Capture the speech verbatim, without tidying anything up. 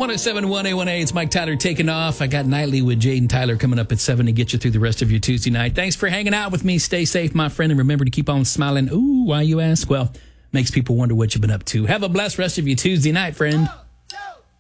one oh seven point one A one A, it's Mike Tyler taking off. I got Nightly with Jaden Tyler coming up at seven to get you through the rest of your Tuesday night. Thanks for hanging out with me. Stay safe, my friend, and remember to keep on smiling. Ooh, why you ask? Well, makes people wonder what you've been up to. Have a blessed rest of your Tuesday night, friend.